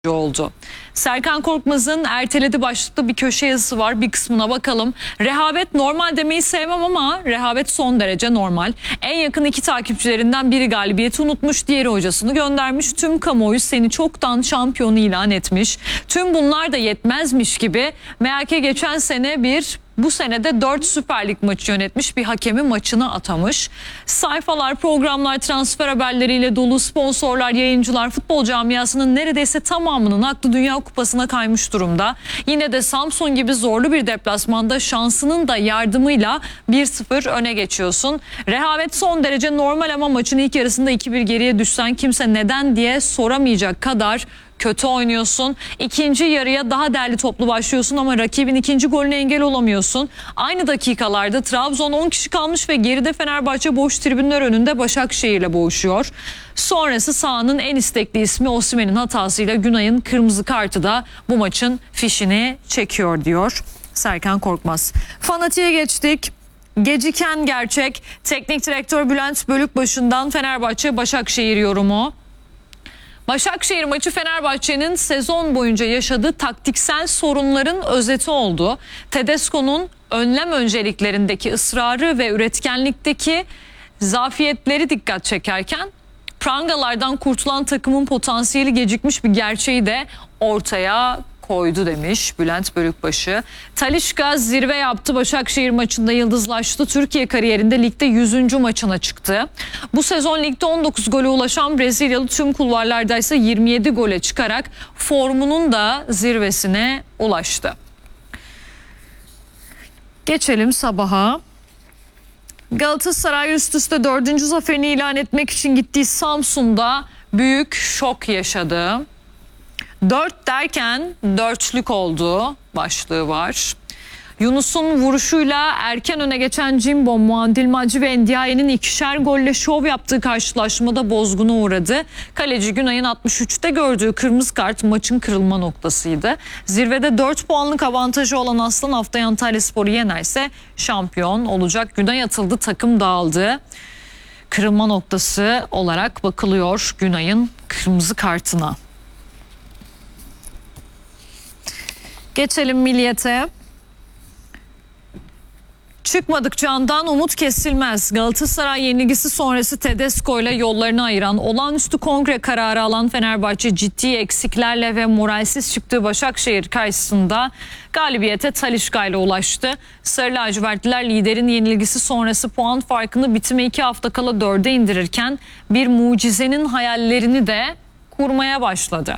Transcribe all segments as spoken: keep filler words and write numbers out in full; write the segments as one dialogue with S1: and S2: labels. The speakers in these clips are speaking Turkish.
S1: oldu. Serkan Korkmaz'ın erteledi başlıklı bir köşe yazısı var. Bir kısmına bakalım. Rehavet normal demeyi sevmem ama rehavet son derece normal. En yakın iki takipçilerinden biri galibiyeti unutmuş, diğeri hocasını göndermiş. Tüm kamuoyu seni çoktan şampiyon ilan etmiş. Tüm bunlar da yetmezmiş gibi M H K geçen sene bir, bu senede dört Süper Lig maçı yönetmiş, bir hakemi maçına atamış. Sayfalar, programlar, transfer haberleriyle dolu, sponsorlar, yayıncılar, futbol camiasının neredeyse tamamının aklı Dünya Kupası'na kaymış durumda. Yine de Samsun gibi zorlu bir deplasmanda şansının da yardımıyla bir sıfır öne geçiyorsun. Rehavet son derece normal ama maçın ilk yarısında iki bir geriye düşsen kimse neden diye soramayacak kadar kötü oynuyorsun. İkinci yarıya daha değerli toplu başlıyorsun ama rakibin ikinci golüne engel olamıyorsun. Aynı dakikalarda Trabzon on kişi kalmış ve geride Fenerbahçe boş tribünler önünde Başakşehir'le boğuşuyor. Sonrası sahanın en istekli ismi Osimhen'in hatasıyla Günay'ın kırmızı kartı da bu maçın fişini çekiyor diyor Serkan Korkmaz. Fanatiğe geçtik. Geciken gerçek. Teknik direktör Bülent Bölükbaşı'ndan Fenerbahçe Başakşehir yorumu. Başakşehir maçı Fenerbahçe'nin sezon boyunca yaşadığı taktiksel sorunların özeti oldu. Tedesco'nun önlem önceliklerindeki ısrarı ve üretkenlikteki zafiyetleri dikkat çekerken prangalardan kurtulan takımın potansiyeli gecikmiş bir gerçeği de ortaya koydu demiş Bülent Bölükbaşı. Talisca zirve yaptı. Başakşehir maçında yıldızlaştı. Türkiye kariyerinde ligde yüzüncü maçına çıktı. Bu sezon ligde on dokuz gole ulaşan Brezilyalı tüm kulvarlarda ise yirmi yedi gole çıkarak formunun da zirvesine ulaştı. Geçelim sabaha. Galatasaray üst üste dördüncü zaferini ilan etmek için gittiği Samsun'da büyük şok yaşadı. Dört derken dörtlük oldu başlığı var. Yunus'un vuruşuyla erken öne geçen Jimbo, Muandil Macı ve Ndiaye'nin ikişer golle şov yaptığı karşılaşmada bozguna uğradı. Kaleci Günay'ın altmış üçte gördüğü kırmızı kart maçın kırılma noktasıydı. Zirvede dört puanlık avantajı olan Aslan haftaya Antalyaspor'u yenerse şampiyon olacak. Günay atıldı, takım dağıldı. Kırılma noktası olarak bakılıyor Günay'ın kırmızı kartına. Geçelim Milliyet'e. Çıkmadık candan umut kesilmez. Galatasaray yenilgisi sonrası Tedesco ile yollarını ayıran olağanüstü kongre kararı alan Fenerbahçe ciddi eksiklerle ve moralsiz çıktığı Başakşehir karşısında galibiyete Talisca ile ulaştı. Sarı lacivertliler liderin yenilgisi sonrası puan farkını bitime iki hafta kala dörde indirirken bir mucizenin hayallerini de kurmaya başladı.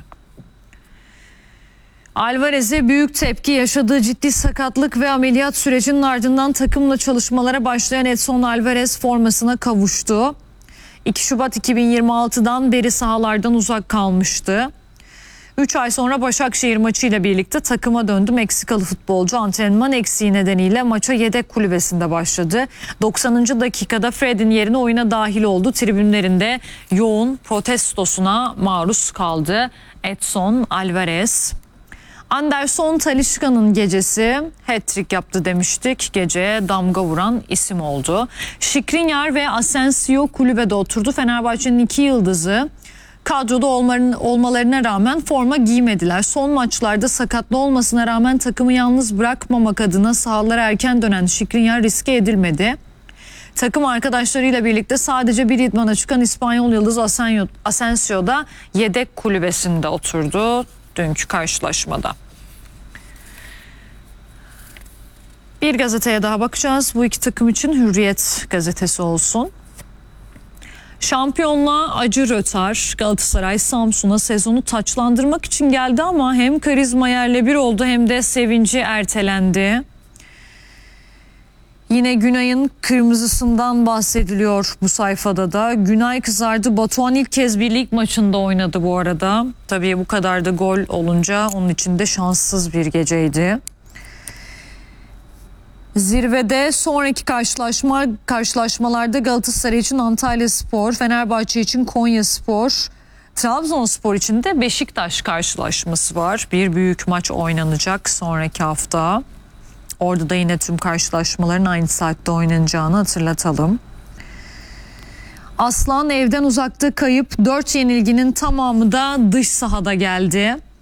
S1: Alvarez'e büyük tepki, yaşadığı ciddi sakatlık ve ameliyat sürecinin ardından takımla çalışmalara başlayan Edson Alvarez formasına kavuştu. iki Şubat iki bin yirmi altıdan beri sahalardan uzak kalmıştı. üç ay sonra Başakşehir maçıyla birlikte takıma döndü. Meksikalı futbolcu antrenman eksiği nedeniyle maça yedek kulübesinde başladı. doksanıncı dakikada Fred'in yerine oyuna dahil oldu. Tribünlerinde yoğun protestosuna maruz kaldı Edson Alvarez. Anderson Talisca'nın gecesi hat-trick yaptı demiştik. Geceye damga vuran isim oldu. Skriniar ve Asensio kulübede oturdu. Fenerbahçe'nin iki yıldızı kadroda olmalarına rağmen forma giymediler. Son maçlarda sakatlı olmasına rağmen takımı yalnız bırakmamak adına sahalara erken dönen Skriniar riske edilmedi. Takım arkadaşlarıyla birlikte sadece bir idmana çıkan İspanyol yıldız Asensio da yedek kulübesinde oturdu dünkü karşılaşmada. Bir gazeteye daha bakacağız. Bu iki takım için Hürriyet gazetesi olsun. Şampiyonluğa acı rötar. Galatasaray Samsun'a sezonu taçlandırmak için geldi ama hem karizma yerle bir oldu hem de sevinci ertelendi. Yine Günay'ın kırmızısından bahsediliyor bu sayfada da. Günay kızardı. Batuhan ilk kez bir lig maçında oynadı bu arada. Tabii bu kadar da gol olunca onun için de şanssız bir geceydi. Zirvede sonraki karşılaşma karşılaşmalarda Galatasaray için Antalyaspor, Fenerbahçe için Konyaspor, Trabzonspor için de Beşiktaş karşılaşması var. Bir büyük maç oynanacak sonraki hafta. Orada da yine tüm karşılaşmaların aynı saatte oynanacağını hatırlatalım. Aslan evden uzakta kayıp, dört yenilginin tamamı da dış sahada geldi.